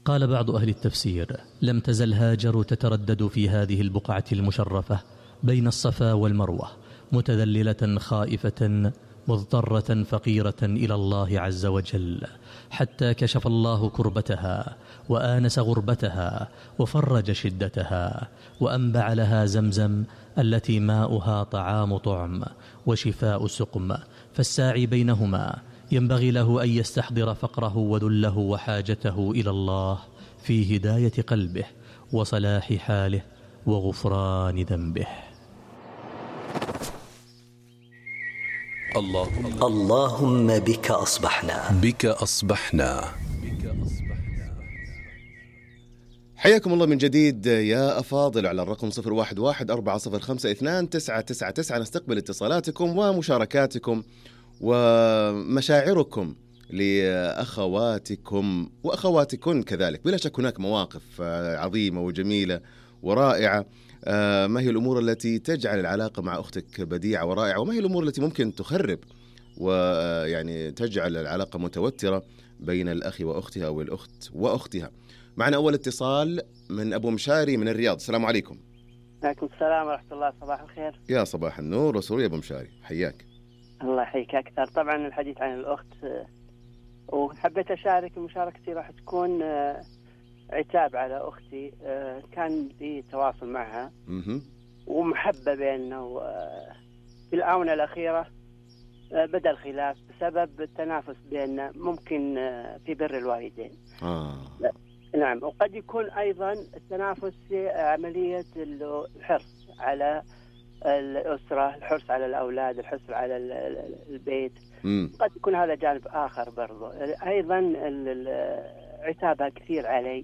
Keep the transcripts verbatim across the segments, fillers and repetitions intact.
قال بعض أهل التفسير: لم تزل هاجر تتردد في هذه البقعة المشرفة بين الصفا والمروة، متذللة خائفة مضطرة فقيرة إلى الله عز وجل، حتى كشف الله كربتها وآنس غربتها وفرج شدتها، وأنبع لها زمزم التي ماؤها طعام طعم وشفاء سقم. فالساعي بينهما ينبغي له أن يستحضر فقره وذله وحاجته إلى الله في هداية قلبه وصلاح حاله وغفران ذنبه. اللهم, اللهم بك أصبحنا بك أصبحنا حياكم الله من جديد يا أفاضل على الرقم صفر واحد واحد أربعة صفر خمسة اثنان تسعة تسعة تسعة. نستقبل اتصالاتكم ومشاركاتكم ومشاعركم لأخواتكم وأخواتكن كذلك. بلا شك هناك مواقف عظيمة وجميلة ورائعة. ما هي الأمور التي تجعل العلاقة مع أختك بديعة ورائعة، وما هي الأمور التي ممكن تخرب ويعني تجعل العلاقة متوترة بين الأخ وأختها أو الأخت وأختها؟ معنا أول اتصال من أبو مشاري من الرياض. السلام عليكم. عليكم السلام ورحمة الله. صباح الخير. يا صباح النور والسرور يا أبو مشاري، حياك. الله يحييك أكثر. طبعا الحديث عن الأخت، وحبيت أشارك مشاركتي راح تكون عتاب على أختي. كان لي تواصل معها ومحبة بيننا، وفي الآونة الأخيرة بدأ الخلاف بسبب التنافس بيننا، ممكن في بر الوالدين. آه. نعم، وقد يكون أيضا التنافس في عملية الحرص على الأسرة، الحرص على الأولاد، الحرص على البيت. مم. قد يكون هذا جانب آخر برضو. أيضا عتابها كثير علي،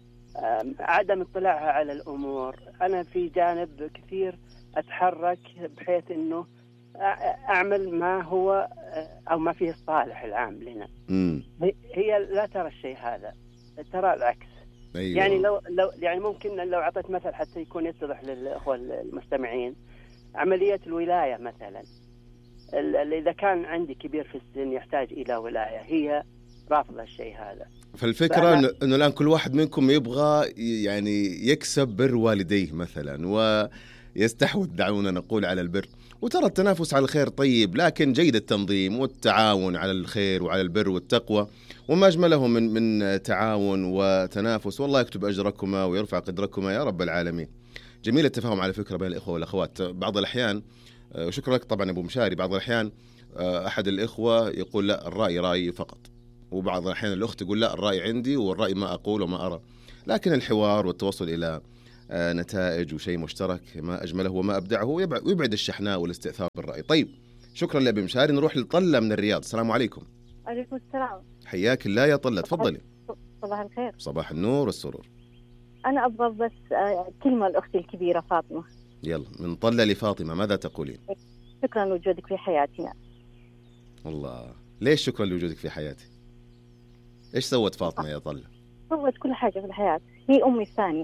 عدم اطلاعها على الأمور. أنا في جانب كثير أتحرك بحيث أنه أعمل ما هو أو ما فيه الصالح العام لنا. مم. هي لا ترى الشيء هذا، ترى العكس. أيوة. يعني لو لو يعني ممكن لو أعطيت مثل حتى يكون يتضح للأخوة المستمعين، عملية الولاية مثلا، إذا كان عندي كبير في السن يحتاج إلى ولاية، هي رافضة الشيء هذا. فالفكرة إنه إنه الآن كل واحد منكم يبغى يعني يكسب بر والديه مثلا ويستحوذ، دعونا نقول، على البر. وترى التنافس على الخير طيب، لكن جيد التنظيم والتعاون على الخير وعلى البر والتقوى، وما أجمله من من تعاون وتنافس. والله يكتب أجركما ويرفع قدركما يا رب العالمين. جميل التفاهم على فكرة بين الإخوة والأخوات. بعض الأحيان، وشكرا لك طبعا أبو مشاري، بعض الأحيان أحد الإخوة يقول لا الرأي رأيي فقط، وبعض الأحيان الأخت تقول لا الرأي عندي والرأي ما أقول وما أرى. لكن الحوار والتوصل إلى نتائج وشيء مشترك ما أجمله وما أبدعه، ويبعد الشحناء والاستئثار بالرأي. طيب شكرا لأبي مشاري. نروح لطلة من الرياض. السلام عليكم. عليكم السلام. حياك الله يا طلة، تفضلي. صباح الخير. صباح النور والسرور. أنا أبغى بس كلمة لأختي الكبيرة فاطمة. يلا من طلة لفاطمة، ماذا تقولين؟ شكرا لوجودك في حياتنا. الله، ليش شكرا لوجودك في حياتي؟ إيش سوت فاطمة يا طلة؟ سوت كل حاجة في الحياة، هي أمي الثانية.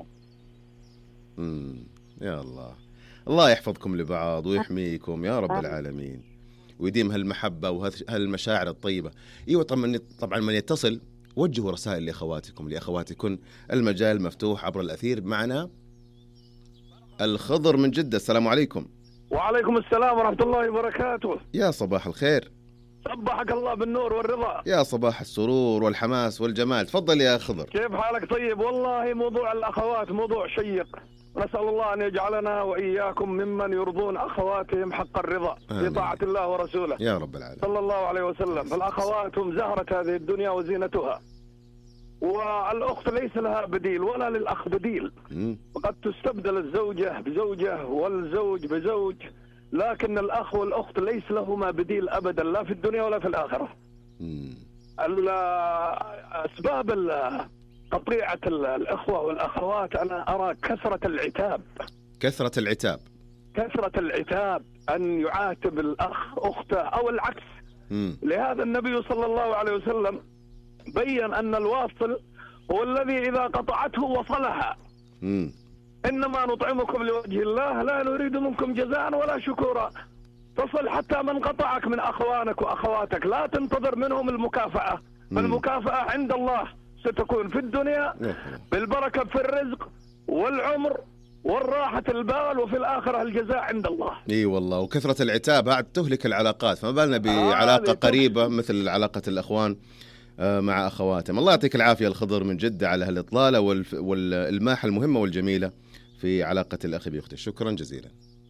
امم يا الله، الله يحفظكم لبعض ويحميكم يا رب العالمين، ويديم هالمحبة وهالمشاعر الطيبة. ايوه طبعا طبعا من يتصل وجهوا رسائل لاخواتكم لاخواتكن، المجال مفتوح عبر الاثير. معنا الخضر من جدة. السلام عليكم. وعليكم السلام ورحمة الله وبركاته. يا صباح الخير. صبحك الله بالنور والرضا. يا صباح السرور والحماس والجمال. تفضل يا خضر. كيف حالك؟ طيب. والله موضوع الأخوات موضوع شيق، نسأل الله أن يجعلنا وإياكم ممن يرضون أخواتهم حق الرضا في طاعة الله ورسوله يا رب العالمين صلى الله عليه وسلم. فالأخوات هم زهرة هذه الدنيا وزينتها، والأخت ليس لها بديل ولا للأخ بديل. وقد تستبدل الزوجة بزوجة والزوج بزوج، لكن الأخ والأخت ليس لهما بديل أبدا، لا في الدنيا ولا في الآخرة. أسباب قطيعة الأخوة والأخوات أنا أرى كثرة العتاب. كثرة العتاب كثرة العتاب أن يعاتب الأخ أخته أو العكس. مم. لهذا النبي صلى الله عليه وسلم بيّن أن الواصل هو الذي إذا قطعته وصلها. مم. إنما نطعمكم لوجه الله لا نريد منكم جزاء ولا شكورا. تصل حتى من قطعك من أخوانك وأخواتك لا تنتظر منهم المكافأة، فالمكافأة عند الله ستكون في الدنيا بالبركة في الرزق والعمر والراحة البال، وفي الآخرة الجزاء عند الله. اي والله، وكثرة العتاب بعد تهلك العلاقات، فما بالنا بعلاقة قريبة مثل علاقة الأخوان مع أخواتهم. الله يعطيك العافية الخضر من جدة على هالإطلالة والإلماحة المهمة والجميلة في علاقة الأخ بأخته. شكرا جزيلا.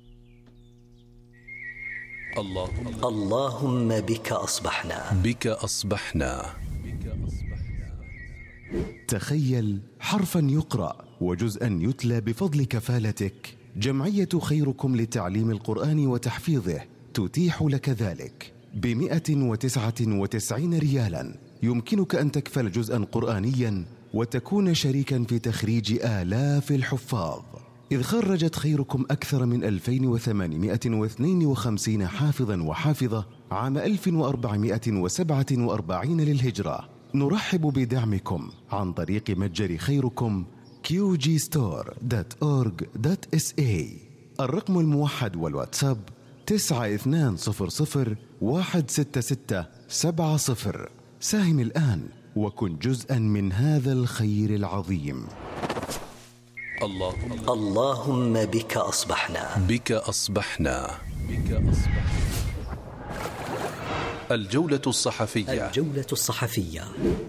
اللهم اللهم بك أصبحنا بك أصبحنا تخيل حرفا يقرأ وجزءا يتلى بفضل كفالتك. جمعية خيركم لتعليم القرآن وتحفيظه تتيح لك ذلك بمئة وتسعة وتسعين ريالا. يمكنك أن تكفل جزءا قرآنيا وتكون شريكا في تخريج آلاف الحفاظ، إذ خرجت خيركم أكثر من ألفين وثمانمئة واثنين وخمسين حافظا وحافظة عام ألف وأربعمئة وسبعة وأربعين للهجرة. نرحب بدعمكم عن طريق متجر خيركم كيو جي ستور دوت أورج دوت إس إيه. الرقم الموحد والواتساب تسعة اثنان صفر صفر واحد ستة ستة سبعة صفر. ساهم الآن وكن جزءا من هذا الخير العظيم. اللهم اللهم بك أصبحنا بك أصبحنا بك أصبحنا. الجولة الصحفية الجولة الصحفية.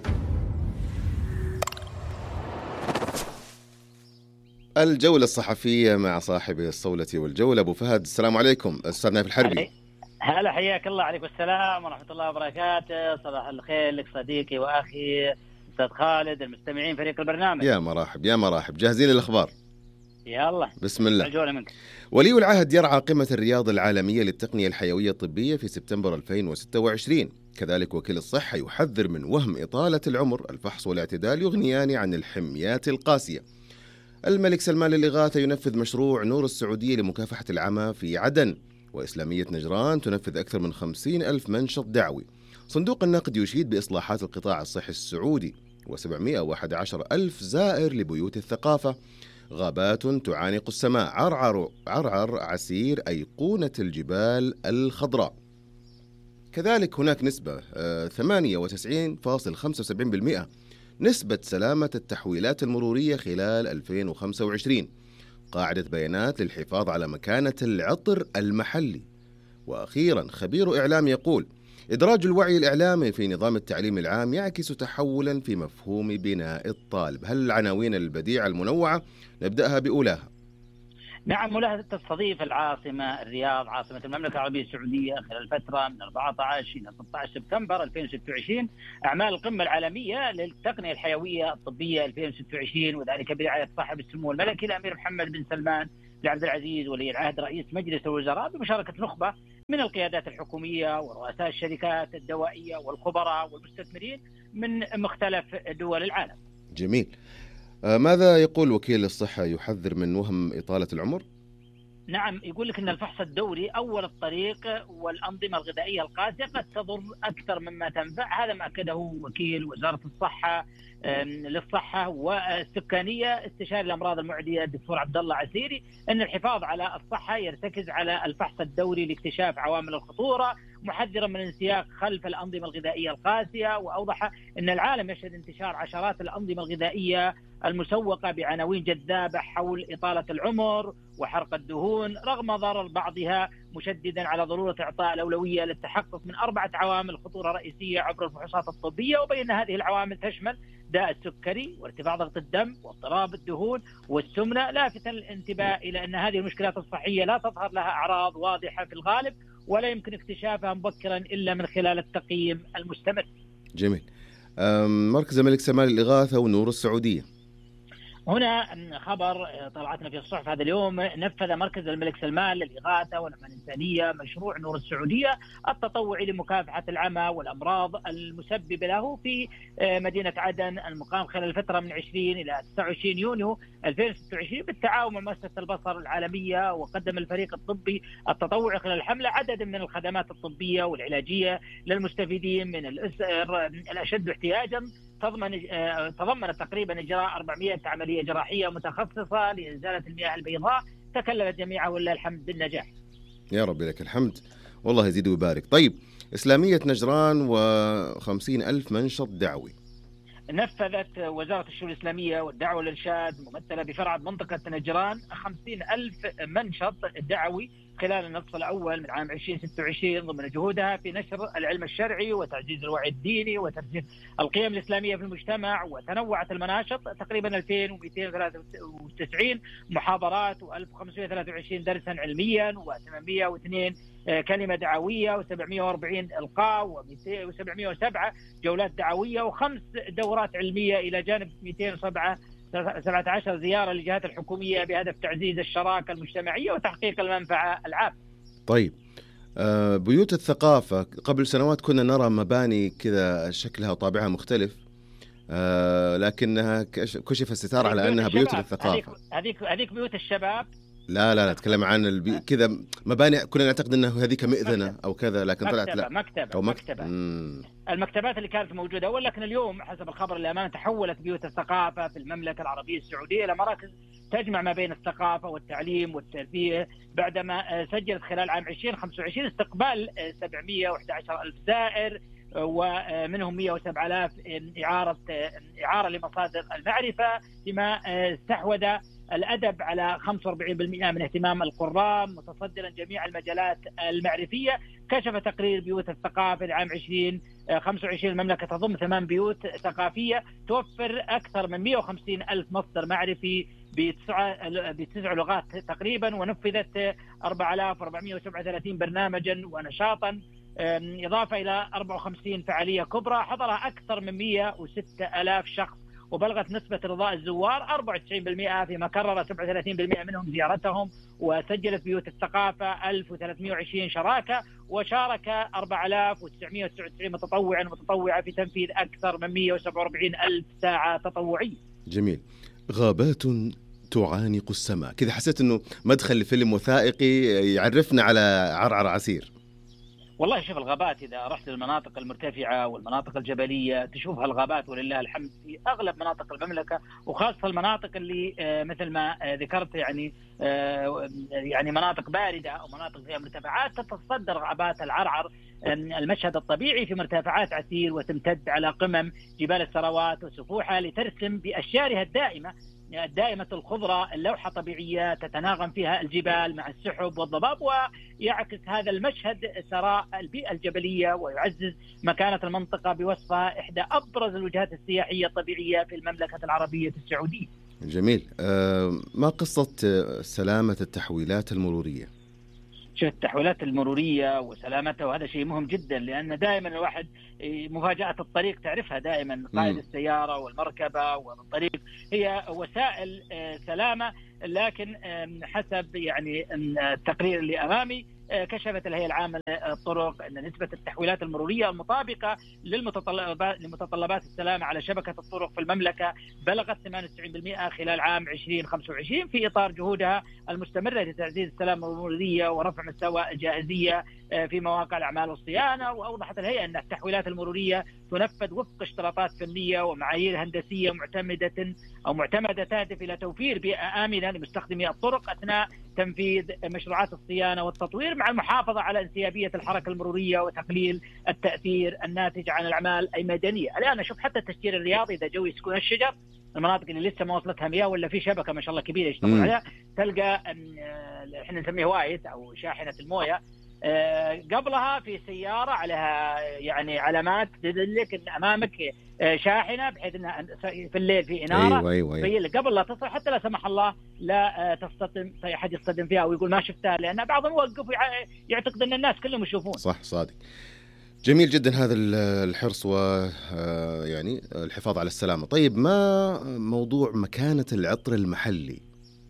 الجولة الصحفية مع صاحب الصولة والجولة أبو فهد. السلام عليكم أستاذ نايف الحربي. هلا، حياك الله. عليكم السلام ورحمة الله وبركاته. صباح الخير لك صديقي وأخي أستاذ خالد، المستمعين فريق البرنامج. يا مرحب يا مرحب. جاهزين للأخبار؟ يلا بسم الله. الجولة منك. ولي العهد يرعى قمة الرياض العالمية للتقنية الحيوية الطبية في سبتمبر ألفين وستة وعشرين. كذلك وكيل الصحة يحذر من وهم إطالة العمر. الفحص والاعتدال يغنيان عن الحميات القاسية. الملك سلمان للإغاثة ينفذ مشروع نور السعودية لمكافحة العمى في عدن. وإسلامية نجران تنفذ أكثر من خمسين ألف منشط دعوي. صندوق النقد يشيد بإصلاحات القطاع الصحي السعودي. وسبعمئة وأحد عشر ألف زائر لبيوت الثقافة. غابات تعانق السماء. عرعر, عرعر عسير أيقونة الجبال الخضراء. كذلك هناك نسبة ثمانية وتسعين فاصلة خمسة وسبعين بالمئة نسبة سلامة التحويلات المرورية خلال ألفين وخمسة وعشرين. قاعدة بيانات للحفاظ على مكانة العطر المحلي. وأخيرا خبير إعلام يقول إدراج الوعي الإعلامي في نظام التعليم العام يعكس تحولا في مفهوم بناء الطالب. هل العناوين البديعة المنوعة نبدأها بأولاها؟ نعم، ملاحظة تستضيف العاصمة الرياض عاصمة المملكة العربية السعودية خلال فترة من أربعة عشر إلى ستة عشر سبتمبر ألفين وستة وعشرين أعمال القمة العالمية للتقنية الحيوية الطبية ألفين وستة وعشرين، وذلك برعاية صاحب السمو الملكي الأمير محمد بن سلمان بن عبد العزيز ولي العهد رئيس مجلس الوزراء بمشاركة نخبة من القيادات الحكومية ورؤساء الشركات الدوائية والخبراء والمستثمرين من مختلف دول العالم. جميل. ماذا يقول وكيل الصحة يحذر من وهم إطالة العمر؟ نعم، يقول لك أن الفحص الدوري أول الطريق والأنظمة الغذائية القاسية قد تضر أكثر مما تنفع. هذا ما أكده وكيل وزارة الصحة للصحة والسكانية استشاري الأمراض المعدية الدكتور عبد الله عسيري أن الحفاظ على الصحة يرتكز على الفحص الدوري لاكتشاف عوامل الخطورة، محذرا من انسياق خلف الأنظمة الغذائية القاسية. وأوضح أن العالم يشهد انتشار عشرات الأنظمة الغذائية المسوقة بعناوين جذابة حول إطالة العمر وحرق الدهون رغم ضرر بعضها، مشددا على ضرورة إعطاء الأولوية للتحقق من أربعة عوامل خطورة رئيسية عبر الفحوصات الطبية. وبين هذه العوامل تشمل داء السكري وارتفاع ضغط الدم واضطراب الدهون والسمنة، لافتا الانتباه إلى أن هذه المشكلات الصحية لا تظهر لها أعراض واضحة في الغالب ولا يمكن اكتشافها مبكرا إلا من خلال التقييم المستمر. جميل. مركز الملك سلمان للإغاثة ونور السعودية. هنا خبر طلعتنا في الصحف هذا اليوم. نفذ مركز الملك سلمان للإغاثة والأمانة الإنسانية مشروع نور السعودية التطوعي لمكافحة العمى والأمراض المسببة له في مدينة عدن، المقام خلال الفترة من عشرين إلى تسعة وعشرين يونيو ألفين وستة وعشرين بالتعاون مع مؤسسة البصر العالمية. وقدم الفريق الطبي التطوعي خلال الحملة عدد من الخدمات الطبية والعلاجية للمستفيدين من الأسر الأشد احتياجا، تضمن تضمنت تقريبا إجراء أربعمئة عملية جراحية متخصصة لإزالة المياه البيضاء تكللت جميعها ولله الحمد بالنجاح. يا رب لك الحمد، والله يزيد ويبارك. طيب، إسلامية نجران وخمسين ألف منشط دعوي. نفذت وزارة الشؤون الإسلامية والدعوة والإرشاد ممثلة بفرع منطقة نجران خمسين ألف منشط دعوي خلال النصف الأول من عام ألفين وستة وعشرين ضمن جهودها في نشر العلم الشرعي وتعزيز الوعي الديني وترسيخ القيم الإسلامية في المجتمع. وتنوعت المناشط تقريبا ألفين ومئتين وثلاثة وتسعين محاضرات وألف وخمسمئة وثلاثة وعشرين درسا علميا وثمانمئة واثنين كلمة دعوية وسبعمئة وأربعين إلقاء وسبعمئة وسبعة جولات دعوية وخمس دورات علمية إلى جانب مئتين وسبعة عشر زيارة للجهات الحكومية بهدف تعزيز الشراكة المجتمعية وتحقيق المنفعة العامة. طيب بيوت الثقافة قبل سنوات كنا نرى مباني كذا شكلها وطابعها مختلف، لكنها كشف الستار على أنها بيوت للثقافة. هذيك هذيك بيوت الشباب. لا لا لا أتكلم عن البي... كذا مباني كنا نعتقد أنه هذيك مئذنة أو كذا، لكن مكتبة طلعت لا مكتبة أو مكتبة, مكتبة. مم. المكتبات اللي كانت موجودة، ولكن اليوم حسب الخبر الأمان تحولت بيوت الثقافة في المملكة العربية السعودية إلى مراكز تجمع ما بين الثقافة والتعليم والتربية، بعدما سجلت خلال عام ألفين وخمسة وعشرين استقبال سبعمئة وأحد عشر ألف زائر ومنهم مئة وسبعة آلاف إعارة إعارة لمصادر المعرفة، فيما استحوذ الأدب على خمسة وأربعين بالمئة من اهتمام القراء متصدرا جميع المجالات المعرفية. كشف تقرير بيوت الثقافة لعام ألفين وخمسة وعشرين المملكة تضم ثمان بيوت ثقافية توفر أكثر من مئة وخمسين ألف مصدر معرفي بتسع بتسع لغات تقريبا، ونفذت أربعة آلاف وأربعمئة وسبعة وثلاثين برنامجا ونشاطا، إضافة إلى أربعة وخمسين فعالية كبرى حضرها أكثر من مئة وستة آلاف شخص، وبلغت نسبة رضاء الزوار أربعة وتسعين بالمئة، فيما كرر سبعة وثلاثين بالمئة منهم زيارتهم. وسجلت بيوت الثقافة ألف وثلاثمئة وعشرين شراكة، وشارك أربعة آلاف وتسعمئة وتسعة وتسعين متطوعا ومتطوعة في تنفيذ أكثر من مئة وسبعة وأربعين ألف ساعة تطوعية. جميل. غابات تعانق السماء، كذا حسيت أنه مدخل لفيلم وثائقي يعرفنا على عرعر عسير. والله شوف الغابات إذا رحت للمناطق المرتفعة والمناطق الجبلية تشوفها الغابات ولله الحمد في أغلب مناطق المملكة، وخاصة المناطق اللي مثل ما ذكرت يعني يعني مناطق باردة أو مناطق فيها مرتفعات تتصدر غابات العرعر المشهد الطبيعي في مرتفعات عسير وتمتد على قمم جبال السروات وسفوحها لترسم بأشجارها الدائمة دائمة الخضرة اللوحة طبيعية تتناغم فيها الجبال مع السحب والضباب، ويعكس هذا المشهد ثراء البيئة الجبلية ويعزز مكانة المنطقة بوصفها إحدى أبرز الوجهات السياحية الطبيعية في المملكة العربية السعودية. جميل. أه ما قصة سلامة التحويلات المرورية؟ شو التحويلات المرورية وسلامتها، وهذا شيء مهم جدا، لأن دائما الواحد مفاجأة الطريق تعرفها دائما قائد السيارة والمركبة والطريق هي وسائل سلامة، لكن حسب يعني التقرير اللي أمامي كشفت الهيئة العامة للطرق أن نسبة التحويلات المرورية المطابقة للمتطلبات لمتطلبات السلامة على شبكة الطرق في المملكة بلغت ثمانية وتسعين بالمئة خلال عام ألفين وخمسة وعشرين في إطار جهودها المستمرة لتعزيز السلامة المرورية ورفع مستوى الجاهزية في مواقع الأعمال والصيانة. وأوضحت الهيئة أن التحويلات المرورية تنفذ وفق اشتراطات فنية ومعايير هندسية معتمدة أو معتمدة تهدف إلى توفير بيئة آمنة لمستخدمي الطرق أثناء تنفيذ مشروعات الصيانة والتطوير، مع المحافظة على انسيابية الحركة المرورية وتقليل التأثير الناتج عن الأعمال الميدانية. الآن أشوف حتى التشجير الرياضي إذا جو يسكن الشجر، المناطق اللي لسه ما وصلتها مياه ولا في شبكة ما شاء الله كبيرة يشتغلون عليها، تلقى احنا نسميه وايت أو شاحنة الموية قبلها في سيارة عليها يعني علامات تدلك ان امامك شاحنة، بحيث انها في الليل في انارة. أيوة أيوة أيوة. قبل لا تصل حتى لا سمح الله لا تصطدم احد يصطدم فيها ويقول ما شفتها، لان بعضهم يوقف ويعتقد ان الناس كلهم يشوفون. صح صادق. جميل جدا هذا الحرص ويعني الحفاظ على السلامة. طيب ما موضوع مكانة العطر المحلي؟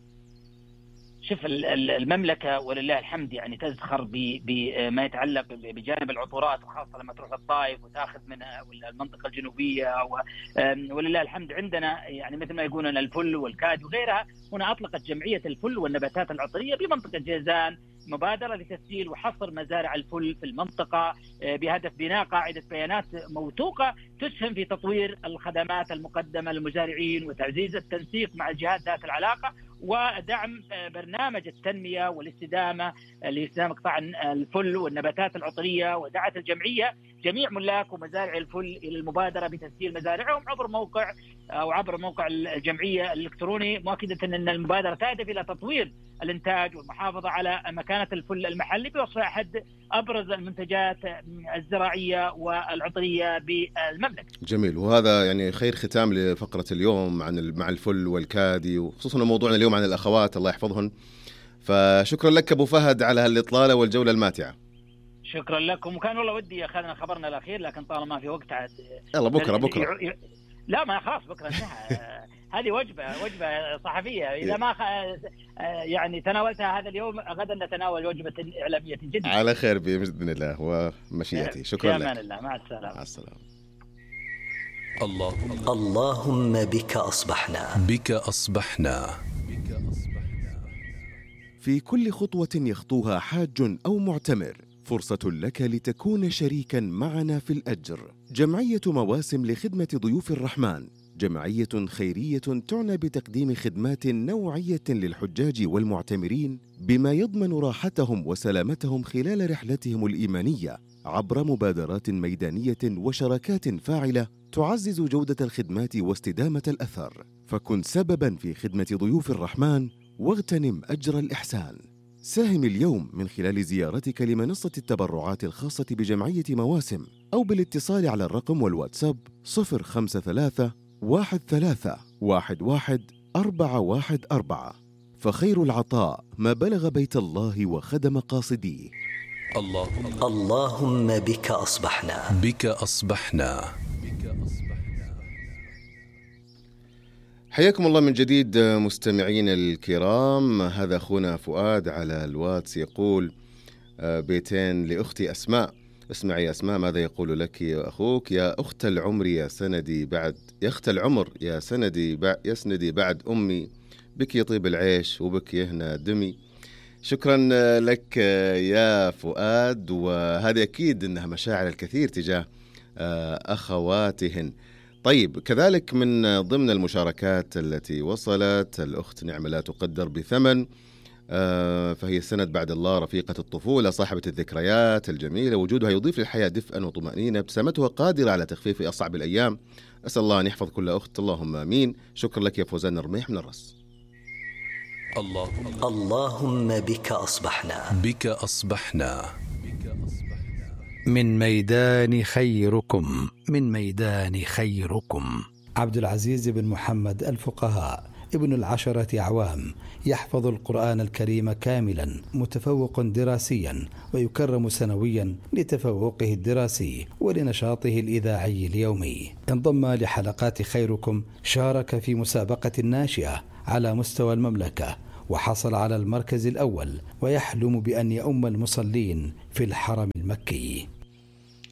شوف المملكة ولله الحمد يعني تزخر بما يتعلق بجانب العطورات، وخاصة لما تروح الطائف وتاخذ من المنطقة الجنوبية، ولله الحمد عندنا يعني مثل ما يقولون الفل والكاد وغيرها. هنا أطلقت جمعية الفل والنباتات العطرية بمنطقة جيزان مبادرة لتسجيل وحصر مزارع الفل في المنطقة بهدف بناء قاعدة بيانات موثوقة تسهم في تطوير الخدمات المقدمة للمزارعين وتعزيز التنسيق مع الجهات ذات العلاقة ودعم برنامج التنمية والاستدامة لاستدامة قطاع الفل والنباتات العطرية. ودعت الجمعية جميع ملاك ومزارع الفل إلى المبادرة بتسجيل مزارعهم عبر موقع أو عبر موقع الجمعية الإلكتروني، مؤكدة أن المبادرة تهدف إلى تطوير الإنتاج والمحافظة على مكانة الفل المحلي بوصف أحد أبرز المنتجات الزراعية والعطرية بالمملكة. جميل، وهذا يعني خير ختام لفقرة اليوم عن مع الفل والكادي، وخصوصا موضوعنا اليوم عن الأخوات الله يحفظهن. فشكرا لك أبو فهد على هالإطلالة والجولة الماتعة. شكرا لكم، وكان والله ودي أخذنا خبرنا الأخير لكن طالما في وقت عاد يلا بكرة بكرة ي... ي... لا ما خلاص بكرة انتهى. هذه وجبة وجبة صحفية، إذا ما خ... يعني تناولتها هذا اليوم غدا نتناول وجبة إعلامية جدا. على خير بإذن الله ومشيئتي. شكرا لك. في أمان الله، مع السلامة. مع السلامة. الله اللهم بك أصبحنا بك أصبحنا في كل خطوة يخطوها حاج أو معتمر فرصة لك لتكون شريكا معنا في الأجر. جمعية مواسم لخدمة ضيوف الرحمن جمعية خيرية تعنى بتقديم خدمات نوعية للحجاج والمعتمرين بما يضمن راحتهم وسلامتهم خلال رحلتهم الإيمانية عبر مبادرات ميدانية وشراكات فاعلة تعزز جودة الخدمات واستدامة الأثر. فكن سبباً في خدمة ضيوف الرحمن واغتنم أجر الإحسان. ساهم اليوم من خلال زيارتك لمنصة التبرعات الخاصة بجمعية مواسم أو بالاتصال على الرقم والواتساب صفر خمسة ثلاثة واحد ثلاثة واحد واحد أربعة واحد أربعة. فخير العطاء ما بلغ بيت الله وخدم قاصديه. الله اللهم بك أصبحنا بك أصبحنا حياكم الله من جديد مستمعين الكرام. هذا أخونا فؤاد على الواتس يقول بيتين لأختي أسماء. اسمعي يا أسماء ماذا يقول لك يا أخوك. يا أخت العمر يا سندي بعد يا أخت العمر يا سندي بعد يسندي بعد أمي بك يطيب العيش وبك يهنى دمي. شكرا لك يا فؤاد، وهذا أكيد أنها مشاعر الكثير تجاه أخواتهن. طيب كذلك من ضمن المشاركات التي وصلت الأخت نعمة لا تقدر بثمن، فهي سند بعد الله، رفيقة الطفولة، صاحبة الذكريات الجميلة، وجودها يضيف للحياة دفئا وطمأنينة، ابتسامتها قادرة على تخفيف أصعب الأيام. أسأل الله أن يحفظ كل أخت، اللهم آمين. شكرا لك يا فوزان الرميح من الرأس. الله اللهم بك أصبحنا بك أصبحنا من ميدان خيركم من ميدان خيركم عبد العزيز بن محمد الفقهاء ابن العشرة أعوام، يحفظ القرآن الكريم كاملا، متفوق دراسيا ويكرم سنويا لتفوقه الدراسي ولنشاطه الإذاعي اليومي. انضم لحلقات خيركم، شارك في مسابقة الناشئة على مستوى المملكة وحصل على المركز الأول، ويحلم بأن يؤم المصلين في الحرم المكي.